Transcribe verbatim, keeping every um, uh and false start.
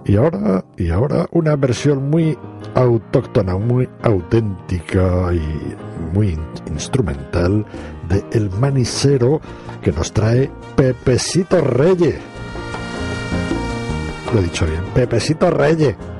Y ahora, y ahora una versión muy autóctona, muy auténtica y muy in- instrumental de El Manicero, que nos trae Pepesito Reyes. Lo he dicho bien, Pepesito Reyes.